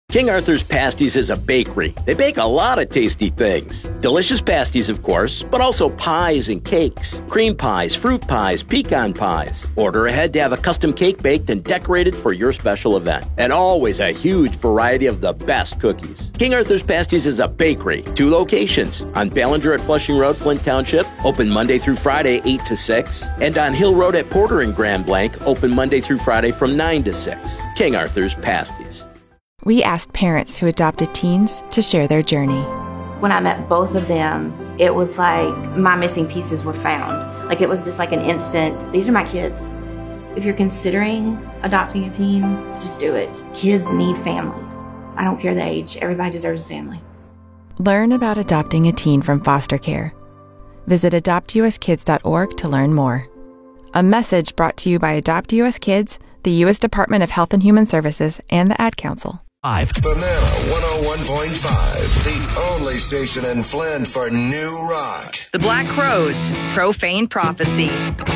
King Arthur's Pasties is a bakery. They bake a lot of tasty things. Delicious pasties, of course, but also pies and cakes, cream pies, fruit pies, pecan pies. Order ahead to have a custom cake baked and decorated for your special event. And always a huge variety of the best cookies. King Arthur's Pasties is a bakery. 2 locations. On Ballinger at Flushing Road, Flint Township, open Monday through Friday, 8 to 6. And on Hill Road at Porter and Grand Blanc, open Monday through Friday from 9 to 6. King Arthur's Pasties. We asked parents who adopted teens to share their journey. When I met both of them, it was like my missing pieces were found. Like it was just like an instant, these are my kids. If you're considering adopting a teen, just do it. Kids need families. I don't care the age, everybody deserves a family. Learn about adopting a teen from foster care. Visit adoptuskids.org to learn more. A message brought to you by Adopt US Kids, the U.S. Department of Health and Human Services, and the Ad Council. Banana 101.5, the only station in Flint for new rock. The Black Crowes, Profane Prophecy.